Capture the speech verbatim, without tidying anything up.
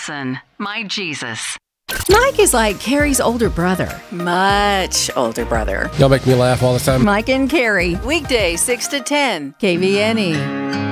Wilson, my Jesus. Mike is like Carrie's older brother. Much older brother. Y'all make me laugh all the time. Mike and Carrie. Weekday, six to ten. K V N E.